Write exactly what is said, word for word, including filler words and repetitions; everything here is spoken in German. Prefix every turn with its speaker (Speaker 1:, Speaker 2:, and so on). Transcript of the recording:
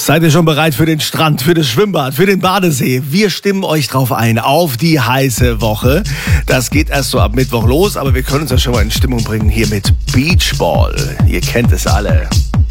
Speaker 1: Seid ihr schon bereit für den Strand, für das Schwimmbad, für den Badesee? Wir stimmen euch drauf ein, auf die heiße Woche. Das geht erst so ab Mittwoch los, aber wir können uns ja schon mal in Stimmung bringen hier mit Beach Ball. Ihr kennt es alle.